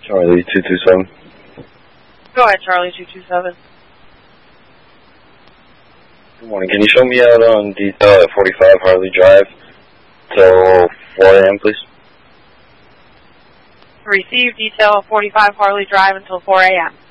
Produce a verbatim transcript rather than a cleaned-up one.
Charlie two two seven. Go ahead, Charlie two two seven. Good morning. Can you show me out on detail at forty-five Harley Drive till four A M, please? Receive detail forty-five Harley Drive until four A M